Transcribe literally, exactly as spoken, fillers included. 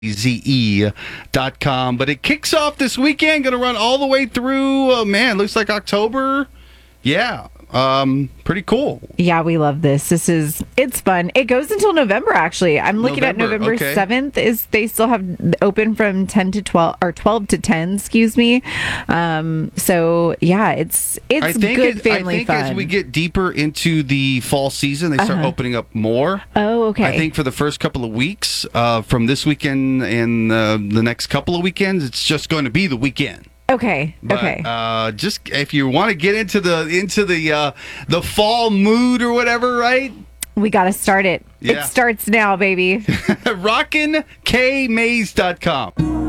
Z E dot com. But it kicks off this weekend, going to run all the way through, uh, man, looks like October. Yeah, um, pretty cool. Yeah, we love this. This is, it's fun. It goes until November, actually. I'm looking November, at November okay. seventh. Is they still have open from ten to twelve, or twelve to ten, excuse me. Um, so, yeah, it's it's I think good it, family I think fun. as we get deeper into the fall season, they start Uh-huh. opening up more. Oh, okay. I think for the first couple of weeks, uh, from this weekend and uh, the next couple of weekends, it's just going to be the weekend. Okay. But, okay. Uh, just if you want to get into the into the uh, the fall mood or whatever, right? We got to start it. Yeah. It starts now, baby. rockin k maze dot com.